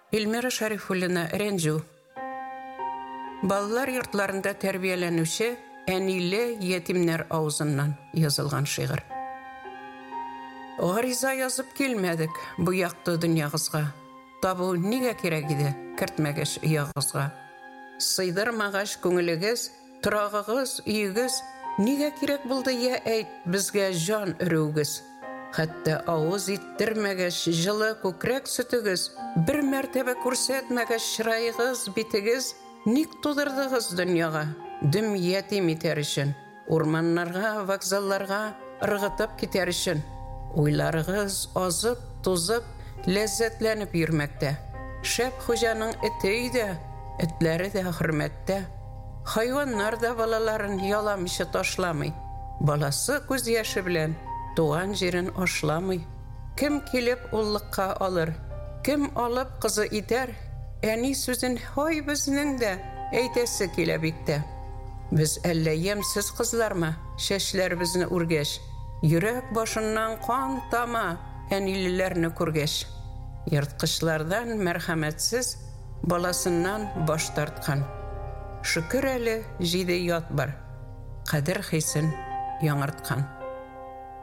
Илмира Шарифуллина Ренжу. Балалар йортларында тәрбияләнүче әниле ятимнәр авызыннан язылган шигырь. Гариза язып килмәдек бу якты дөньягызга. Табу нигә кирәк иде кертмәгәч ягызга. Сыйдырмагач күңелегез, торагыгыз, өегез нигә кирәк булды я әйт безгә җан өрүгез. Хәтта авыз иттермәгәч җылы күкрәк сөтегез, бер мәртәбә күрсәтмәгәч чырайыгыз, битегез ник тудырдыгыз дөньяга? Дөм ятим итәр өчен, урманнарга, вокзалларга ыргытып китәр өчен. Уйларыгыз азып, тузып, ләззәтләнеп йөрмәктә. Шәп хуҗаның эте өйдә, этләре дә хөрмәттә. Хайваннар да балаларын яламыйча ташламый. Баласы күз яше белән туган җирен ашламый. Кем килеп уллыкка алыр? Кем алып кызы итәр? Әни сүзен һай безнең дә әйтәсе килә бик тә. Без әллә ямсыз кызлармы? Шәчләребезне үргәч, йөрәк башыннан кан тама, әнилеләрне күргәч. Йырткычлардан мәрхәмәтсез баласыннан баш тарткан. Шөкер әле җиде ят бар, кадер хисен яңарткан.